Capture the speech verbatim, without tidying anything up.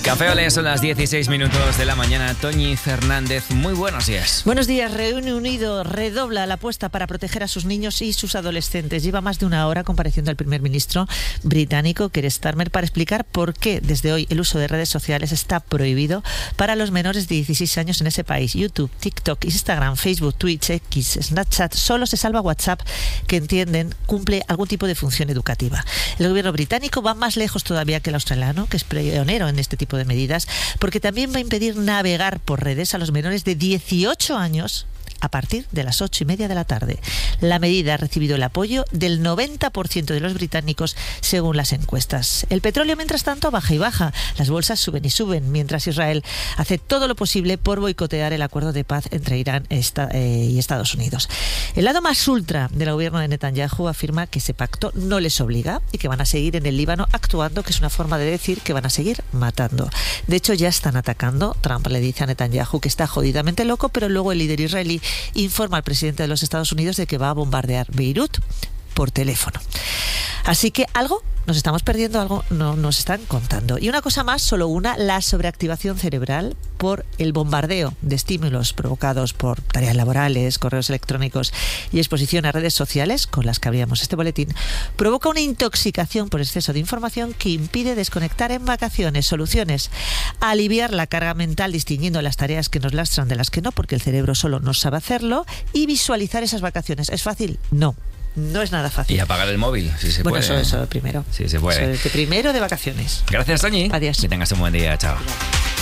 Café Olé, son las dieciséis minutos de la mañana. Toñi Fernández, muy buenos días. Buenos días. Reino Unido redobla la apuesta para proteger a sus niños y sus adolescentes. Lleva más de una hora compareciendo al primer ministro británico, Keir Starmer, para explicar por qué desde hoy el uso de redes sociales está prohibido para los menores de dieciséis años en ese país. YouTube, TikTok, Instagram, Facebook, Twitch, X, Snapchat, solo se salva WhatsApp, que entienden cumple algún tipo de función educativa. El gobierno británico va más lejos todavía que el australiano, que es pionero en este tipo de medidas, porque también va a impedir navegar por redes a los menores de dieciocho años a partir de las ocho y media de la tarde. La medida ha recibido el apoyo del noventa por ciento de los británicos, según las encuestas. El petróleo, mientras tanto, baja y baja. Las bolsas suben y suben, mientras Israel hace todo lo posible por boicotear el acuerdo de paz entre Irán y Estados Unidos. El lado más ultra del gobierno de Netanyahu afirma que ese pacto no les obliga y que van a seguir en el Líbano actuando, que es una forma de decir que van a seguir matando. De hecho, ya están atacando. Trump le dice a Netanyahu que está jodidamente loco, pero luego el líder israelí informa al presidente de los Estados Unidos de que va a bombardear Beirut por teléfono. Así que algo nos estamos perdiendo, algo no nos están contando. Y una cosa más, solo una, la sobreactivación cerebral por el bombardeo de estímulos provocados por tareas laborales, correos electrónicos y exposición a redes sociales, con las que abríamos este boletín, provoca una intoxicación por exceso de información que impide desconectar en vacaciones. Soluciones: aliviar la carga mental distinguiendo las tareas que nos lastran de las que no, porque el cerebro solo no sabe hacerlo, y visualizar esas vacaciones. ¿Es fácil? No. No es nada fácil. Y apagar el móvil, si se bueno, puede. Bueno, eso, eso primero. Sí, se puede. Eso de primero de vacaciones. Gracias, Toñi. Adiós. Que tengas un buen día. Chao.